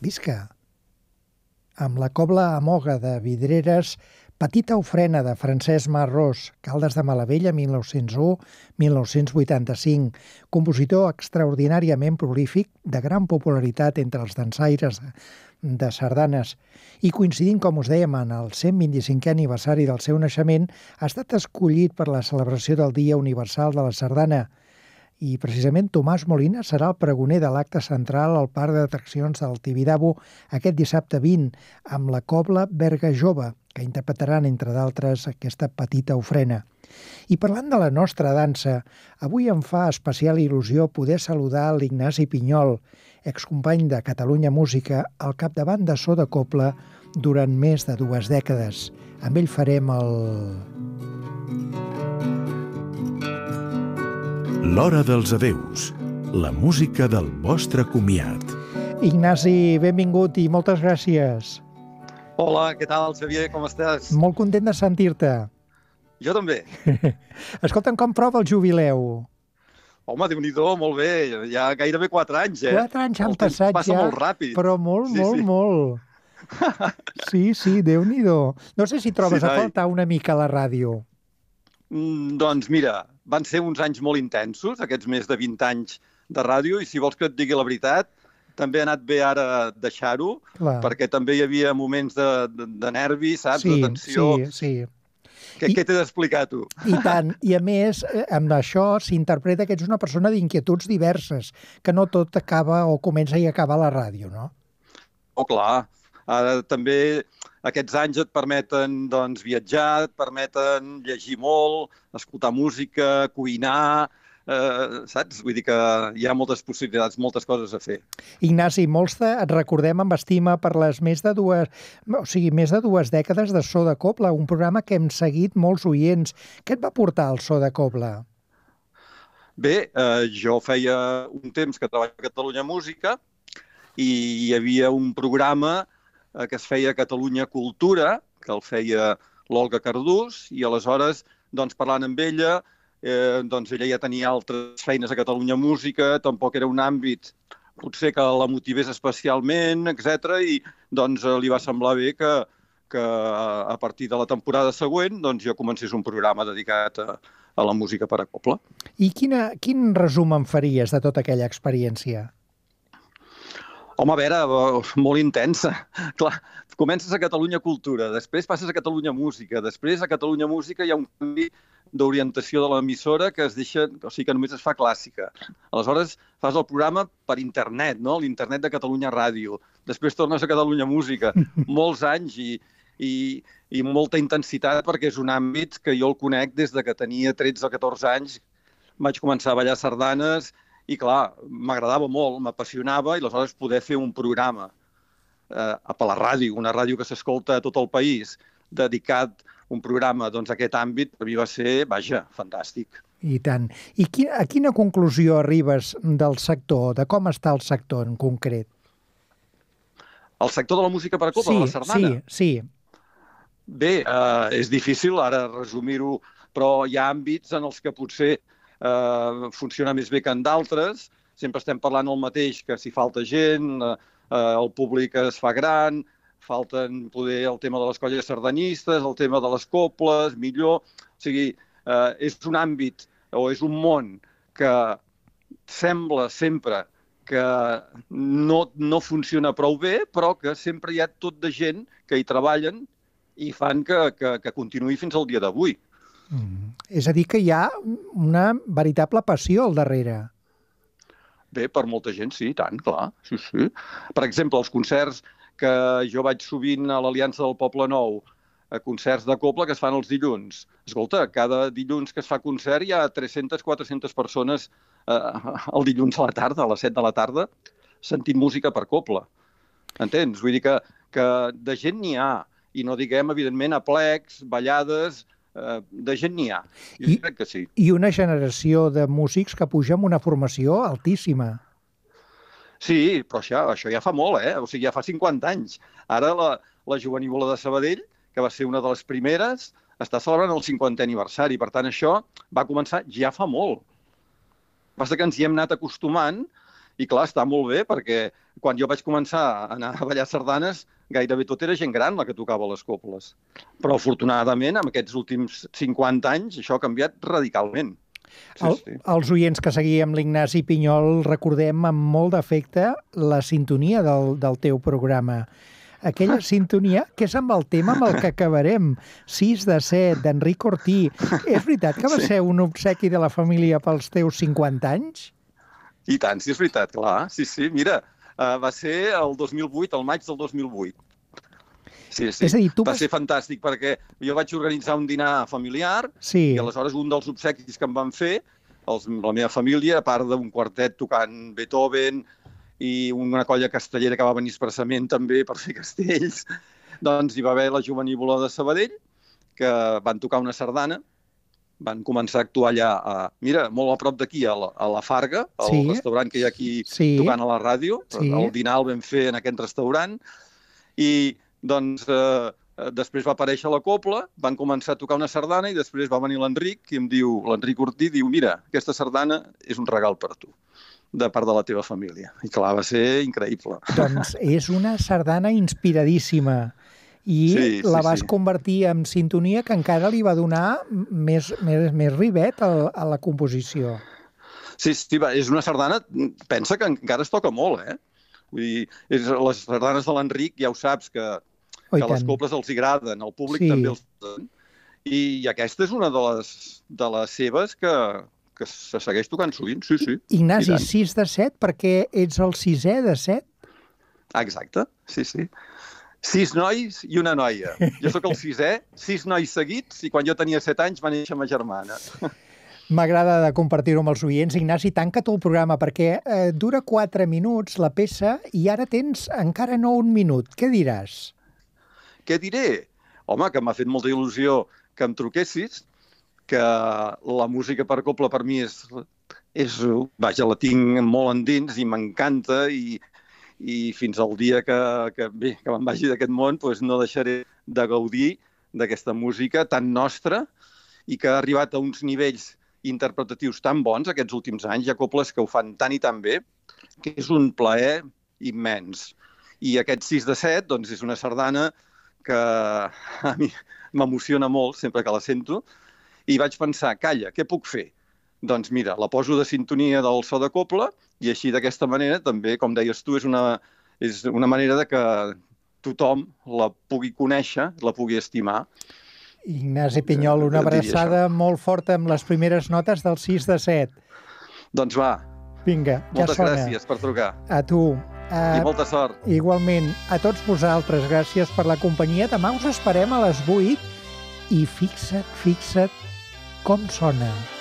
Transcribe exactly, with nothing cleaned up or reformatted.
Visca! Amb la cobla Amoga de Vidreres, Petita ofrena de Francesc Marrós, Caldes de Malavella, mil nou-cents u a mil nou-cents vuitanta-cinc, compositor extraordinàriament prolífic, de gran popularitat entre els dansaires de sardanes, i coincidint, com us dèiem, en el cent vint-i-cinquè aniversari del seu naixement, ha estat escollit per la celebració del Dia Universal de la Sardana. I precisament Tomàs Molina serà el pregoner de l'acte central al Parc d'Atraccions del Tibidabo aquest dissabte vint, amb la cobla Berga Jove, que interpretaran, entre d'altres, aquesta Petita ofrena. I parlant de la nostra dansa, avui em fa especial il·lusió poder saludar l'Ignasi Pinyol, excompany de Catalunya Música, al capdavant de so de cobla durant més de dues dècades. Amb ell farem el... L'Hora dels Adeus, la música del vostre comiat. Ignasi, benvingut i moltes gràcies. Hola, què tal, Xavier? Com estàs? Molt content de sentir-te. Jo també. Escolta'm, com prova el jubileu? Home, Déu-n'hi-do, molt bé. Ja gairebé quatre anys, eh? Quatre anys han passat ja. Passa molt ràpid. Però molt, sí, molt, sí. molt. Sí, sí, Déu-n'hi-do. No sé si trobes Sí, a faltar una mica la ràdio. Mm, doncs mira, van ser uns anys molt intensos, aquests més de vint anys de ràdio, i si vols que et digui la veritat, també ha anat bé ara deixar-ho, Clar. perquè també hi havia moments de, de, de nervis, saps? Sí, de tensió. sí, sí. Què, I- què t'he d'explicar, tu? I tant. I a més, eh, amb això s'interpreta que ets una persona d'inquietuds diverses, que no tot acaba o comença i acaba a la ràdio, no? Oh, clar. Ara també aquests anys et permeten doncs, viatjar, et permeten llegir molt, escoltar música, cuinar, eh, saps? Vull dir que hi ha moltes possibilitats, moltes coses a fer. Ignasi, molts de, et recordem amb estima per les més de dues, o sigui, més de dues dècades de So de Cobla, un programa que hem seguit molts oients. Què et va portar el So de Cobla? Bé, eh, jo feia un temps que treballava a Catalunya Música i hi havia un programa eh, que es feia a Catalunya Cultura, que el feia l'Olga Cardús, i aleshores, doncs, parlant amb ella, eh, doncs ella ja tenia altres feines a Catalunya Música, tampoc era un àmbit potser que la motivés especialment, etcètera, i doncs eh, li va semblar bé que, que a partir de la temporada següent doncs, jo comencés un programa dedicat a, a la música per a cobla. I quina, quin resum em faries de tota aquella experiència? Home, a veure, eh, molt intensa. Clar, comences a Catalunya Cultura, després passes a Catalunya Música, després a Catalunya Música hi ha un canvi d'orientació de l'emissora que es deixa, o sigui que només es fa clàssica. Aleshores fas el programa per internet, no? L'internet de Catalunya Ràdio. Després tornes a Catalunya Música. Molts anys i, i, i molta intensitat perquè és un àmbit que jo el conec des de que tenia tretze o catorze anys. Vaig començar a ballar sardanes i, clar, m'agradava molt, m'apassionava, i aleshores poder fer un programa eh, per la ràdio, una ràdio que s'escolta a tot el país, dedicat un programa doncs, a aquest àmbit, per mi va ser, vaja, fantàstic. I tant. I qui, a quina conclusió arribes del sector, de com està el sector en concret? El sector de la música per a cobla, sí, de la sardana? Sí, sí. Bé, eh, és difícil ara resumir-ho, però hi ha àmbits en els que potser eh, funciona més bé que en d'altres. Sempre estem parlant el mateix, que si falta gent, eh, el públic es fa gran, falten poder el tema de les colles sardanistes, el tema de les cobles, millor. O sigui, eh, és un àmbit o és un món que sembla sempre que no, no funciona prou bé, però que sempre hi ha tot de gent que hi treballen i fan que, que, que continuï fins al dia d'avui. Mm. És a dir, que hi ha una veritable passió al darrere. Bé, per molta gent sí, tant, clar. Sí, sí. Per exemple, els concerts que jo vaig sovint a l'Aliança del Poble Nou, a concerts de cobla que es fan els dilluns. Escolta, cada dilluns que es fa concert hi ha tres-centes a quatre-centes persones eh, el dilluns a la tarda, a les set de la tarda, sentint música per cobla. Entens? Vull dir que, que de gent n'hi ha. I no diguem, evidentment, aplecs, ballades, eh, de gent n'hi ha. Jo I, crec que sí. I una generació de músics que puja amb una formació altíssima. Sí, però això, això ja fa molt, eh? O sigui, ja fa cinquanta anys. Ara la, la Jovenívola de Sabadell, que va ser una de les primeres, està celebrant el cinquantè aniversari. Per tant, això va començar ja fa molt. Passa que ens hi hem anat acostumant I clar, està molt bé, perquè quan jo vaig començar a anar a ballar sardanes, gairebé tot era gent gran la que tocava les coples. Però, afortunadament, en aquests últims cinquanta anys, això ha canviat radicalment. Sí, el, sí. Els oients que seguíem l'Ignasi Pinyol recordem amb molt d'afecte la sintonia del, del teu programa. Aquella sintonia que és amb el tema amb el que acabarem, sis de set, d'Enric Ortí. És veritat que va Sí. ser un obsequi de la família pels teus cinquanta anys? I tant, sí, és veritat, clar. Sí, sí, mira, uh, va ser el dos mil vuit, el maig del dos mil vuit. Sí, sí. És a dir, tu va vas... ser fantàstic perquè jo vaig organitzar un dinar familiar Sí. i aleshores un dels obsequis que em van fer, els, la meva família, a part d'un quartet tocant Beethoven i una colla castellera que va venir expressament també per fer castells, doncs hi va haver la Jovenívola de Sabadell, que van tocar una sardana, van començar a actuar allà, a, mira, molt a prop d'aquí, a, la, a la Farga, el Sí. restaurant que hi ha aquí Sí. tocant a la ràdio. Sí. El dinar el vam fer en aquest restaurant. I, doncs, eh, després va aparèixer la copla, van començar a tocar una sardana i després va venir l'Enric i em diu, l'Enric Ortí, diu, mira, aquesta sardana és un regal per tu, de part de la teva família. I clar, va ser increïble. Doncs és una sardana inspiradíssima. I Sí, sí, la vas sí. convertir en sintonia que encara li va donar més, més, més rivet a, a la composició. Sí, sí, va, és una sardana, pensa que encara es toca molt, eh? Vull dir, és, les sardanes de l'Enric ja ho saps, que, Oh, i que les tant. coples els agraden, el públic Sí. també els agraden. I, I aquesta és una de les, de les seves que, que se segueix tocant sovint, sí, sí. Ignasi, I tant. sis de set perquè ets el sisè de set? Ah, exacte, sí, sí. Sis nois i una noia. Jo sóc el sisè, sis nois seguits, i quan jo tenia set anys va néixer ma germana. M'agrada de compartir-ho amb els oients. Ignasi, tanca't el programa perquè eh, dura quatre minuts la peça i ara tens encara no un minut. Què diràs? Què diré? Home, que m'ha fet molta il·lusió que em truquessis, que la música per coble per mi és, és vaja, la tinc molt endins i m'encanta i, i fins al dia que, que, bé, que me'n vagi d'aquest món doncs no deixaré de gaudir d'aquesta música tan nostra i que ha arribat a uns nivells interpretatius tan bons aquests últims anys. Hi ha cobles que ho fan tan i tan bé que és un plaer immens. I aquest sis de set doncs, és una sardana que a mi m'emociona molt sempre que la sento, i vaig pensar, calla, què puc fer? Doncs mira, la poso de sintonia del so de coble i així d'aquesta manera també, com deies tu, és una, és una manera de que tothom la pugui conèixer, la pugui estimar. Ignasi Pinyol, una Et diria abraçada molt forta amb les primeres notes del sis de set. Doncs va, Vinga, ja moltes sona. gràcies per trucar A tu. i Uh, molta sort. igualment, a tots vosaltres, gràcies per la companyia. Demà us esperem a les vuit i fixa't, fixa't com sona.